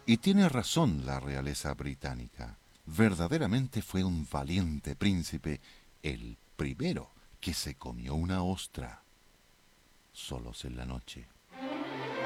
Y tiene razón la realeza británica. Verdaderamente fue un valiente príncipe, el primero que se comió una ostra, solos en la noche.